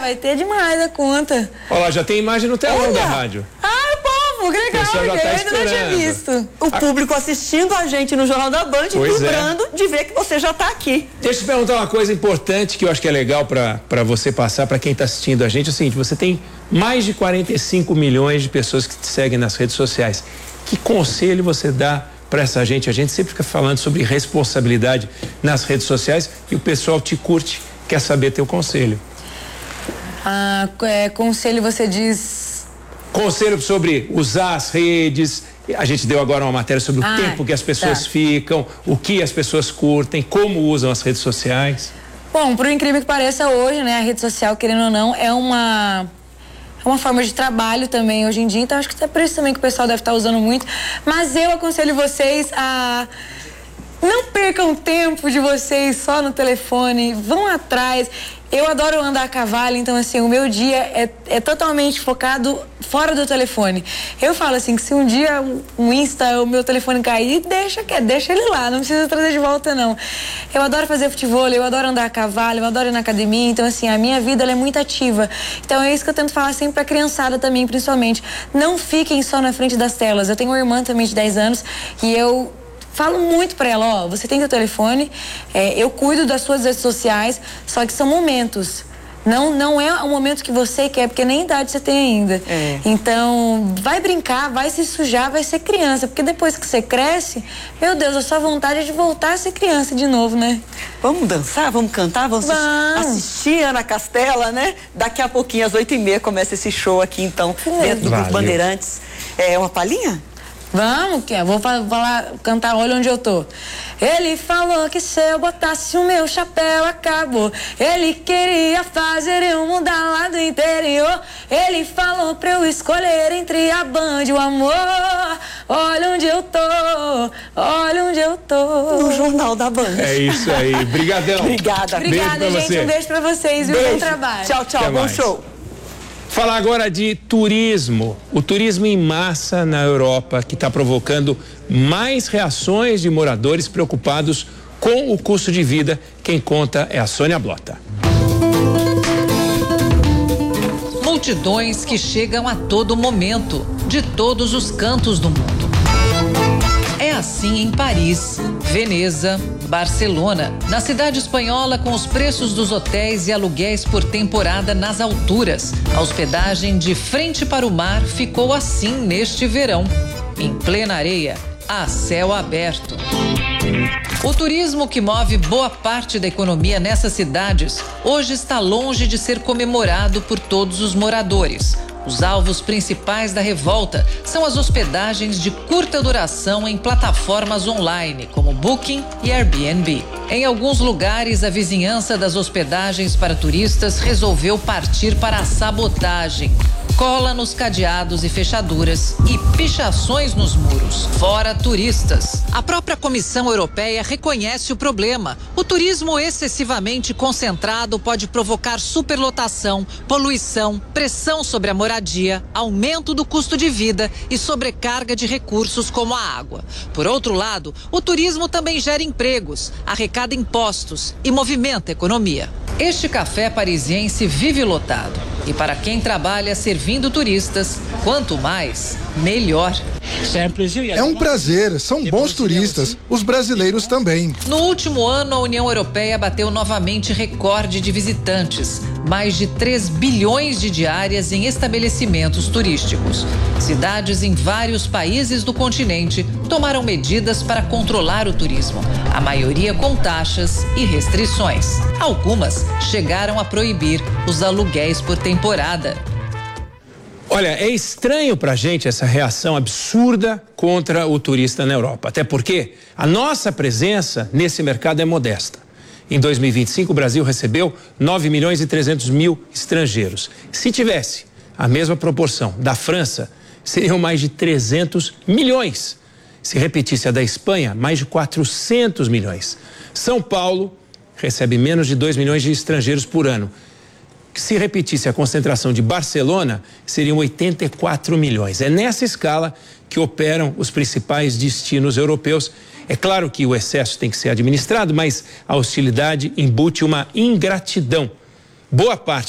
vai ter demais a conta. Olha lá, já tem imagem no telão da rádio. Que legal, eu ainda não tinha visto. O público assistindo a gente no Jornal da Band, vibrando de ver que você já está aqui. Deixa eu te perguntar uma coisa importante que eu acho que é legal para você passar, para quem está assistindo a gente. É o seguinte, você tem mais de 45 milhões de pessoas que te seguem nas redes sociais. Que conselho você dá para essa gente? A gente sempre fica falando sobre responsabilidade nas redes sociais e o pessoal te curte, quer saber teu conselho. Conselho você diz... Conselho sobre usar as redes. A gente deu agora uma matéria sobre o tempo que as pessoas ficam, o que as pessoas curtem, como usam as redes sociais. Bom, por incrível que pareça, hoje, né, a rede social, querendo ou não, é uma forma de trabalho também hoje em dia, então acho que é por isso também que o pessoal deve estar usando muito. Mas eu aconselho vocês a não percam tempo de vocês só no telefone, vão atrás. Eu adoro andar a cavalo, então assim, o meu dia é totalmente focado fora do telefone. Eu falo assim, que se um dia o Insta, o meu telefone cair, deixa ele lá, não precisa trazer de volta não. Eu adoro fazer futebol, eu adoro andar a cavalo, eu adoro ir na academia, então assim, a minha vida ela é muito ativa. Então é isso que eu tento falar sempre pra criançada também, principalmente. Não fiquem só na frente das telas. Eu tenho uma irmã também de 10 anos e eu falo muito pra ela, você tem teu telefone, eu cuido das suas redes sociais, só que são momentos. Não é o momento que você quer, porque nem idade você tem ainda. Então, vai brincar, vai se sujar, vai ser criança, porque depois que você cresce, meu Deus, a sua vontade é de voltar a ser criança de novo, né? Vamos dançar, vamos cantar, vamos assistir Ana Castela, né? Daqui a pouquinho, às 8h30, começa esse show aqui, então, dentro do Grupo Bandeirantes. É uma palhinha? Vamos, que vou falar, cantar Olha Onde Eu Tô. Ele falou que se eu botasse o meu chapéu acabou. Ele queria fazer eu mudar lá do interior. Ele falou pra eu escolher entre a Band e o amor. Olha onde eu tô, olha onde eu tô. No Jornal da Band. É isso aí, brigadão. Obrigada, gente, você. Um beijo pra vocês, viu? Bom trabalho. Tchau, Até bom mais. show. Falar agora de turismo. O turismo em massa na Europa, que está provocando mais reações de moradores preocupados com o custo de vida. Quem conta é a Sônia Blota. Multidões que chegam a todo momento, de todos os cantos do mundo. É assim em Paris, Veneza, Barcelona, na cidade espanhola, com os preços dos hotéis e aluguéis por temporada nas alturas. A hospedagem de frente para o mar ficou assim neste verão, em plena areia, a céu aberto. O turismo, que move boa parte da economia nessas cidades, hoje está longe de ser comemorado por todos os moradores. Os alvos principais da revolta são as hospedagens de curta duração em plataformas online, como Booking e Airbnb. Em alguns lugares, a vizinhança das hospedagens para turistas resolveu partir para a sabotagem. Cola nos cadeados e fechaduras e pichações nos muros. Fora turistas. A própria Comissão Europeia reconhece o problema. O turismo excessivamente concentrado pode provocar superlotação, poluição, pressão sobre a moradia, aumento do custo de vida e sobrecarga de recursos como a água. Por outro lado, o turismo também gera empregos, arrecada impostos e movimenta a economia. Este café parisiense vive lotado. E para quem trabalha servindo turistas, quanto mais, melhor. É um prazer, são bons turistas, os brasileiros também. No último ano, a União Europeia bateu novamente recorde de visitantes, mais de 3 bilhões de diárias em estabelecimentos turísticos. Cidades em vários países do continente tomaram medidas para controlar o turismo, a maioria com taxas e restrições. Algumas chegaram a proibir os aluguéis por temporada. Olha, é estranho pra gente essa reação absurda contra o turista na Europa. Até porque a nossa presença nesse mercado é modesta. Em 2025, o Brasil recebeu 9 milhões e 300 mil estrangeiros. Se tivesse a mesma proporção da França, seriam mais de 300 milhões. Se repetisse a da Espanha, mais de 400 milhões. São Paulo recebe menos de 2 milhões de estrangeiros por ano. Se repetisse a concentração de Barcelona, seriam 84 milhões. É nessa escala que operam os principais destinos europeus. É claro que o excesso tem que ser administrado, mas a hostilidade embute uma ingratidão. Boa parte